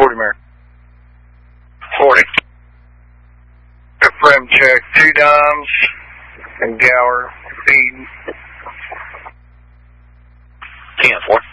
40 Mary. 40. Frame check, 2 dimes and Gower feed. 10-4.